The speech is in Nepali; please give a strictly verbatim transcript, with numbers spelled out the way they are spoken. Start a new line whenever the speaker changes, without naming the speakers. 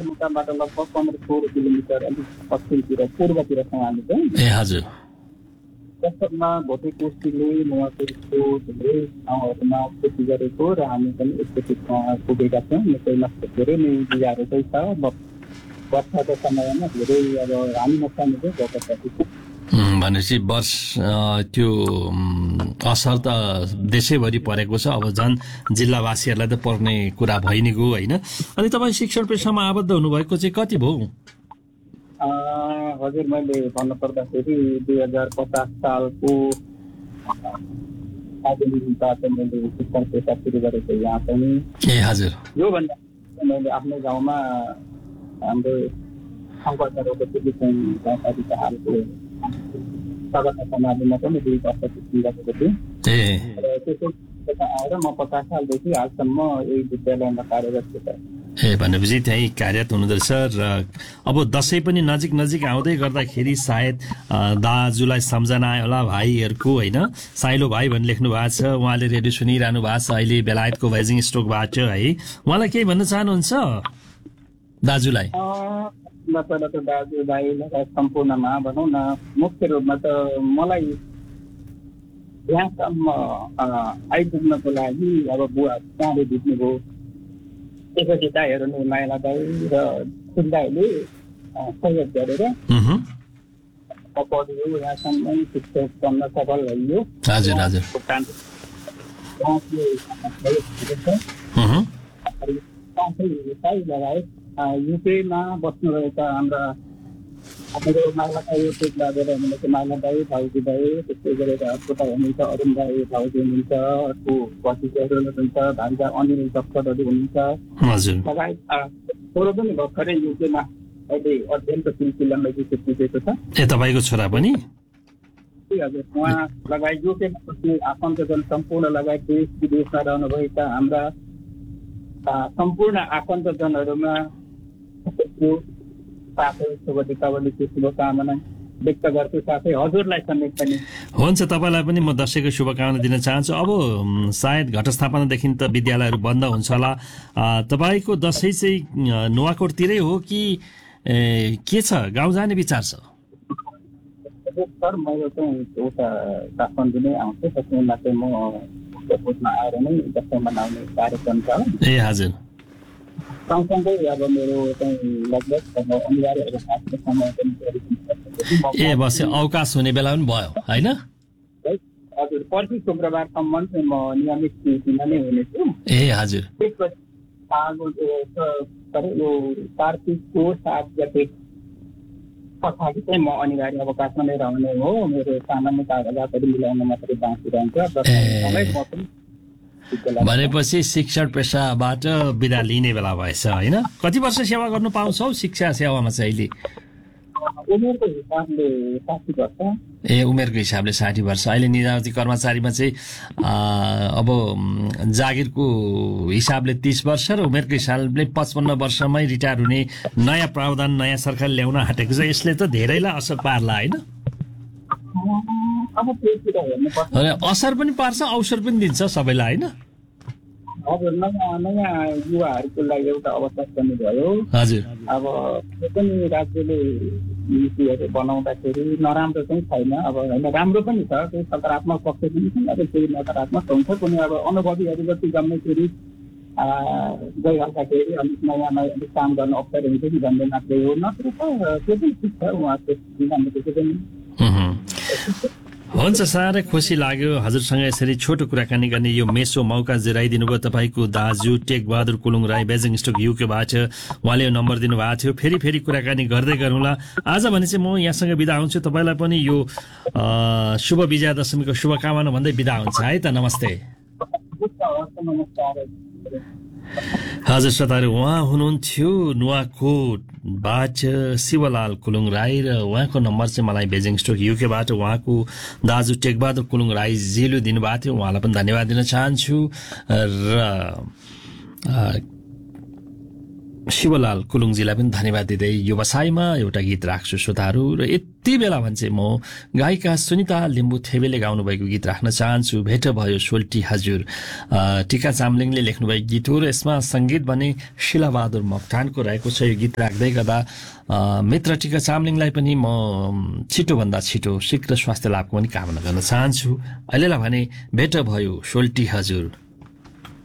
सदरमुकामबाट लगभग पन्ध्र सोह्र किलोमिटर अलिक पश्चिमतिर पूर्वतिर छौँ हामी चाहिँ।
ए हजुर।
त्यसमा भोटे कोशीले नुवाकोटको धेरै ठाउँहरूमा खेती गरेको र हामी पनि एकचोटि पुगेका छौँ। यसैमा धेरै नै बिगाहरू चाहिँ छ। वर्षाको समयमा धेरै अब हानि नोक्सानी चाहिँ गएको छ।
भनेपछि वर्ष त्यो असर त देशैभरि परेको छ। अब झन् जिल्लावासीहरूलाई त पर्ने कुरा भइ नै गयो होइन। अनि तपाईँ शिक्षण पेसामा आबद्ध हुनुभएको चाहिँ कति भयो?
हजुर, मैले भन्नुपर्दाखेरि दुई हजार पचास सालको आधुनिकबाट मैले शिक्षण पेसा सुरु गरेको यहाँ पनि।
ए हजुर।
योभन्दा मैले आफ्नै गाउँमा हाम्रो शङ्करसरको गाउँपालिका हालको सभा समाजमा पनि दुई वर्ष शिक्षण गरेको थिएँ। र त्यसो आएर म पचास सालदेखि हालसम्म यही विद्यालयमा कार्यरत छु।
ए भनेपछि त्यहीँ कार्यरत हुनुहुँदो रहेछ। र अब दसैँ पनि नजिक नजिक आउँदै गर्दाखेरि सायद दाजुलाई सम्झना आयो होला भाइहरूको होइन। साइलो भाइ भन्ने लेख्नु भएको छ, उहाँले रेडियो सुनिरहनु भएको छ अहिले बेलायतको भेजिङ स्टोकबाट है। उहाँलाई केही भन्न चाहनुहुन्छ दाजुलाई?
पहिला त दाजुभाइ लगायत सम्पूर्णमा भनौँ न, मुख्य रूपमा त मलाई यहाँसम्म आइपुग्नको लागि अब बुवा कहाँले बित्नुभयो, एकवटी दाईहरू नै माइला दाई र दाईले सहयोग गरेर पढ्यो। यहाँसम्म शिक्षक बन्न सफल भइयो।
हजुर हजुर।
लगायत युकेमा बस्नुभएका हाम्रा हाम्रो माइला दाई युके लागेर हुनुहुन्छ, माइला दाई भाउजू दाई, त्यस्तै गरेर अर्को हुनुहुन्छ अरुण दाई भाउजू हुनुहुन्छ, अर्को भतिजाहरू हुनुहुन्छ, भान्जा अनिल डक्टरहरू हुनुहुन्छ लगायत छोरो पनि भर्खरै युकेमा अहिले अध्ययनको सिलसिलामा पुगेको छ।
ए तपाईँको छोरा पनि?
हजुर। उहाँ लगायत युकेमा बस्ने आफन्तजन सम्पूर्ण लगायत देश विदेशमा रहनुभएका हाम्रा सम्पूर्ण आफन्तजनहरूमा साथै शुभ दीपावलीको शुभकामना व्यक्त गर्छु, साथै हजुरलाई समेत पनि।
हुन्छ, तपाईँलाई पनि म दसैँको शुभकामना दिन चाहन्छु। अब सायद घटस्थापनादेखि त विद्यालयहरू बन्द हुन्छ होला। तपाईँको दसैँ चाहिँ नुवाकोटतिरै हो कि के छ? गाउँ जाने विचार छ?
सर, मेरो चाहिँ एउटा काठमाडौँ नै आउँछ, त्यसमा चाहिँ म कोटमा आएर नै दसैँ मनाउने कार्यक्रम छ।
ए हजुर।
सँगसँगै अब मेरो चाहिँ लगभग अनिवार्य समय पनि
ए बस अवकाश हुने बेला पनि भयो होइन?
हजुर। पर्सि शुक्रबारसम्म चाहिँ म नियमित ड्युटीमा नै हुनेछु।
ए हजुर।
यो कार्तिकको सात गते पछाडि चाहिँ म अनिवार्य अवकाशमा नै रहने हो। मेरो सामान्य कागजातहरू मिलाउन मात्रै बाँकी रहन्छ।
भनेपछि शिक्षण पेसाबाट बिदा लिने बेला भएछ होइन? कति वर्ष सेवा गर्नु पाउँछौ शिक्षा सेवामा चाहिँ अहिले?
उमेरको हिसाबले साठी वर्ष।
ए उमेरको हिसाबले साठी वर्ष। अहिले निजामती कर्मचारीमा चाहिँ अब जागिरको हिसाबले तीस वर्ष र उमेरको हिसाबले पचपन्न वर्षमै रिटायर हुने नयाँ प्रावधान नयाँ सरकारले ल्याउन आँटेको छ। यसले त धेरैलाई असर पार्ला होइन? असर पनि पार्छ, अवसर पनि दिन्छ सबैलाई होइन?
हजुर। नयाँ नयाँ युवाहरूको लागि एउटा अवसर पनि भयो।
हजुर।
अब त्यो पनि राज्यले नीतिहरू बनाउँदाखेरि नराम्रो चाहिँ छैन। अब होइन, राम्रो पनि छ, केही सकारात्मक पक्ष पनि छ, अब केही नकारात्मक हुन्छ। कुनै अब अनुभवीहरू जति जम्मैखेरि गइहाल्दाखेरि अलिक नयाँ नयाँ काम गर्न अवसर हुन्छ कि भन्ने मात्रै हो। नत्र त त्यो पनि ठिक छ उहाँको त्यो पनि।
हुन्छ, साह्रै खुसी लाग्यो हजुरसँग यसरी छोटो कुराकानी गर्ने यो मेसो मौका जिराइदिनु भयो। तपाईँको दाजु टेकबहादुर कुलुङ राई बेजिङ स्टोक युकेबाट उहाँले यो नम्बर दिनुभएको थियो। फेरि फेरि कुराकानी गर्दै गरौँला। आज भने चाहिँ म यहाँसँग बिदा हुन्छु। तपाईँलाई पनि यो शुभ विजया दशमीको शुभकामना भन्दै बिदा हुन्छ है त। नमस्ते। हजुर श्रोताहरू, उहाँ हुनुहुन्थ्यो नुवाकोटबाट शिवलाल कुलुङ राई र उहाँको नम्बर चाहिँ मलाई बेजिङ स्टोक युकेबाट उहाँको दाजु टेकबहादुर कुलुङ राईजीले दिनुभएको थियो। उहाँलाई पनि धन्यवाद दिन चाहन्छु। र शिवलाल कुलुङजीलाई पनि धन्यवाद दिँदै व्यवसायमा एउटा गीत राख्छु श्रोताहरू। र यति बेला भने चाहिँ म गायिका सुनिता लिम्बू थेबेले गाउनुभएको गीत राख्न चाहन्छु, भेट भयो सोल्टी हजुर। टिका चामलिङले लेख्नुभएको गीत हो र यसमा सङ्गीत भने शिलाबहादुर मोक्तानको रहेको छ। यो गीत राख्दै गर्दा मित्र टिका चामलिङलाई पनि म छिटोभन्दा छिटो शीघ्र स्वास्थ्य लाभको पनि कामना गर्न चाहन्छु। अहिलेलाई भने भेट भयो सोल्टी हजुर।